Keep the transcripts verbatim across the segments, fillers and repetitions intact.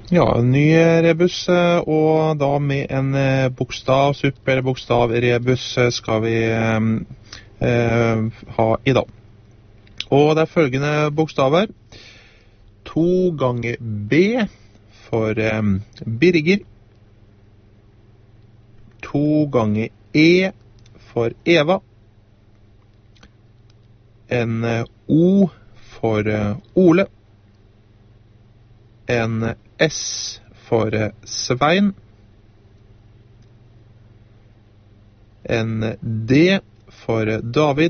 ja, en ny rebus, eh, og da med en eh, bokstav, super bokstav rebus eh, skal vi eh, eh, ha i dag. Og det er følgende bokstaver. To ganger B for eh, Birger. To ganger E for Eva. En eh, O for eh, Ole. En S for eh, Svein. En D for eh, David.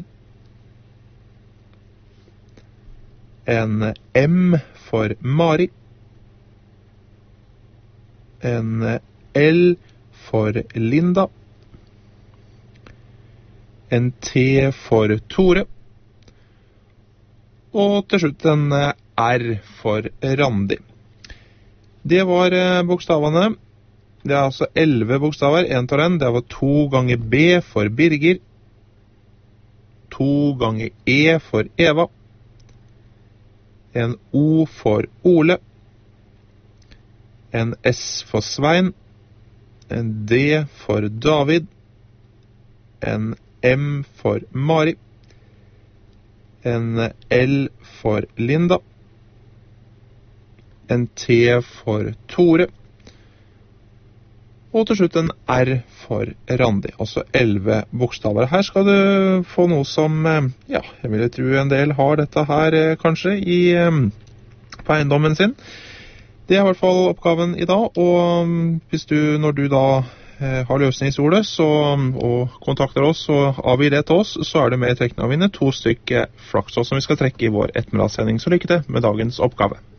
En M for Mari. En L for Linda. En T for Tore. Og til slutt en R for Randi. Det var bokstavene. Det er altså elleve bokstaver. En av den, det var to ganger B for Birger. To ganger E for Eva. En O for Ole. En S for Svein. En D for David. En M for Mari. En L for Linda. En T for Tore. Og til slutt en R for Randi, altså elleve bokstaver. Her skal du få noe som, ja, jeg vil tro en del har dette her kanskje i, på eiendommen sin. Det er i hvert fall oppgaven i dag, og hvis du, når du da har løsningsordet så, og kontakter oss og avgir det til oss, så er det med i trekken av å vinne to stykker flakslås som vi skal trekke i vår ettermiddagssending. Så lykke til med dagens oppgave.